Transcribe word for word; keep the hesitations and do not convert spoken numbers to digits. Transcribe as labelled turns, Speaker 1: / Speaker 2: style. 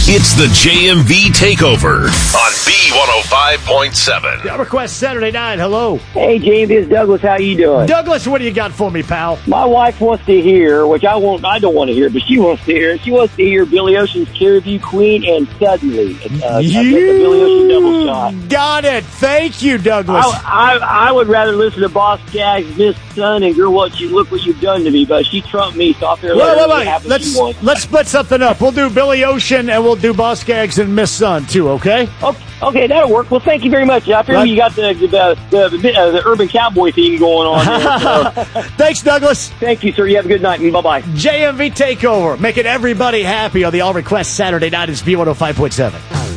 Speaker 1: It's the J M V Takeover on B one oh five point seven.
Speaker 2: Y'all Request Saturday night. Hello.
Speaker 3: Hey, J M V, it's Douglas. How you doing?
Speaker 2: Douglas, what do you got for me, pal?
Speaker 3: My wife wants to hear, which I won't. I don't want to hear, but she wants to hear. She wants to hear Billy Ocean's Caribou Queen and Suddenly. Uh,
Speaker 2: you
Speaker 3: the Billy Ocean double shot.
Speaker 2: Got it. Thank you, Douglas.
Speaker 3: I, I, I would rather listen to Boss Skaggs, Miss Sun, and Girl, What You Look What You've Done to Me, but she trumped me, so I'll fair
Speaker 2: wait,
Speaker 3: let her
Speaker 2: wait, wait. Let's, let's split something up. We'll do Billy Ocean, and we'll do Boss Skaggs and Miss Sun, too, okay?
Speaker 3: Okay, okay, that'll work. Well, thank you very much. I feel right. You got the the, the, the, uh, the urban cowboy theme going on there. So.
Speaker 2: Thanks, Douglas.
Speaker 3: Thank you, sir. You have a good night, and bye-bye.
Speaker 2: J M V Takeover, making everybody happy on the All Request Saturday night. It's B one oh five point seven.